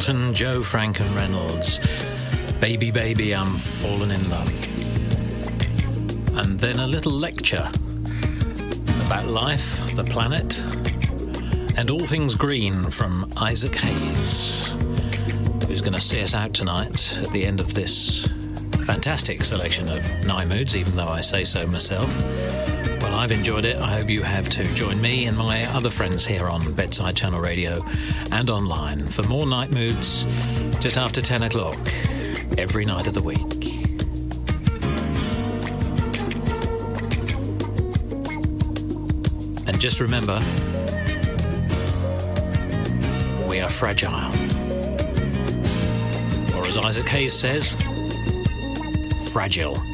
Hamilton, Joe Franken-Reynolds. Baby, baby, I'm falling in love. And then a little lecture about life, the planet, and all things green from Isaac Hayes, who's going to see us out tonight at the end of this fantastic selection of Night Moods, even though I say so myself. Well, I've enjoyed it. I hope you have too. Join me and my other friends here on Bedside Channel Radio and online for more Night Moods just after 10 o'clock every night of the week. And just remember, we are fragile. Or as Isaac Hayes says, fragile.